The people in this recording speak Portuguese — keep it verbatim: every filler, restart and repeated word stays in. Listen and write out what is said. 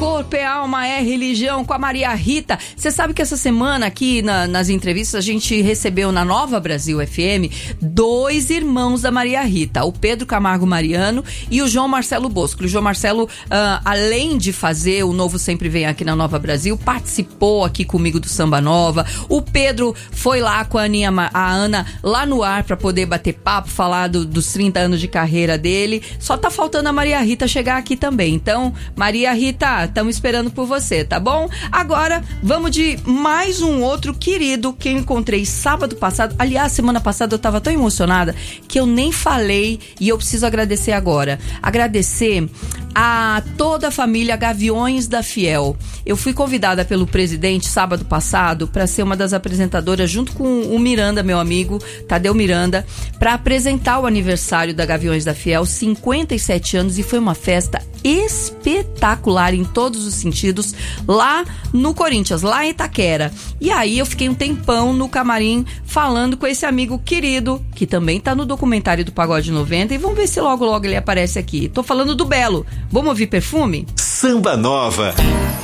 corpo, é alma, é religião, com a Maria Rita. Você sabe que essa semana aqui na, nas entrevistas a gente recebeu na Nova Brasil F M dois irmãos da Maria Rita, o Pedro Camargo Mariano e o João Marcelo Bosco. O João Marcelo, uh, além de fazer o Novo Sempre Vem aqui na Nova Brasil, participou aqui comigo do Samba Nova. O Pedro foi lá com a, Aninha, a Ana lá no ar pra poder bater papo, falar do, dos trinta anos de carreira dele. Só tá faltando a Maria Rita chegar aqui também. Então, Maria Rita, estamos esperando por você, tá bom? Agora, vamos de mais um outro querido que eu encontrei sábado passado. Aliás, semana passada eu tava tão emocionada que eu nem falei e eu preciso agradecer agora. Agradecer a toda a família Gaviões da Fiel. Eu fui convidada pelo presidente sábado passado para ser uma das apresentadoras junto com o Miranda, meu amigo, Tadeu Miranda, para apresentar o aniversário da Gaviões da Fiel, cinquenta e sete anos, e foi uma festa espetacular em todos os sentidos, lá no Corinthians, lá em Itaquera. E aí eu fiquei um tempão no camarim falando com esse amigo querido, que também tá no documentário do Pagode noventa, e vamos ver se logo logo ele aparece aqui. Tô falando do Belo. Vamos ouvir Perfume? Samba Nova.